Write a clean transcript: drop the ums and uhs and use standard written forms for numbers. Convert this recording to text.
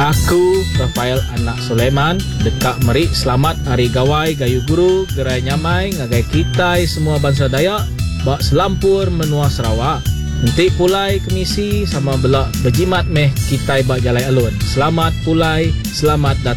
Aku, Rafael Anak Sulaiman, dekak merik selamat hari gawai gayu guru, gerai nyamai, ngagai kitai semua bangsa Dayak, bak selampur menua Sarawak. Nanti pulai kemisi sama belak berjimat meh kitai bak jalai alun. Selamat pulai, selamat datang.